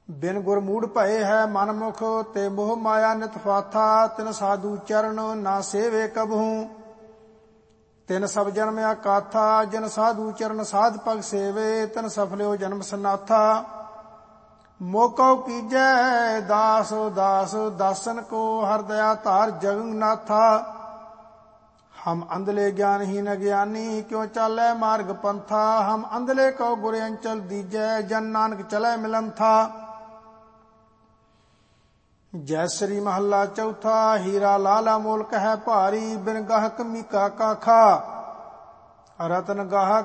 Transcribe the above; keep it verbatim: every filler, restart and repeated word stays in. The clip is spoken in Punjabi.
ਬਿਨ ਗੁਰ ਮੂੜ ਭਏ ਹੈ ਮਨ ਮੁਖ, ਤੇ ਮੋਹ ਮਾਇਆ ਨਿਤ ਫਾਥਾ। ਤਿਨ ਸਾਧੂ ਚਰਨ ਨਾ ਸੇਵੇ ਕਬਹੂ, ਤਿਨ ਸਭ ਜਨਮ ਅਕਾਥਾ। ਜਿਨ ਸਾਧੂ ਚਰਨ ਸਾਧ ਪਗ ਸੇਵੇ, ਤਿਨ ਸਫਲਿਓ ਜਨਮ ਸਨਾਥਾ। ਮੋਕਉ ਕੀਜੈ ਦਾਸ ਦਾਸ ਦਾਸਨ ਕੋ, ਹਰ ਦਇਆ ਧਾਰ ਜਗਨਨਾਥਾ। ਹਮ ਅੰਧਲੇ ਗਿਆਨਹੀਨ ਗਿਆਨੀ, ਕਿਉ ਚਾਲੈ ਮਾਰਗ ਪੰਥਾ। ਹਮ ਅੰਧਲੇ ਕਉ ਗੁਰ ਅੰਚਲ ਦੀਜੈ, ਜਨ ਨਾਨਕ ਚਲੈ ਮਿਲਨ ਥਾ। ਜੈ ਸ੍ਰੀ ਮਹੱਲਾ ਚੌਥਾ। ਹੀਰਾ ਲਾਲਾ ਮੋਲ ਕਹੈ ਭਾਰੀ, ਬਿਨ ਗਾਹਕ ਮੀਕਾ ਕਾਖਾ। ਰਤਨ ਗਾਹਕ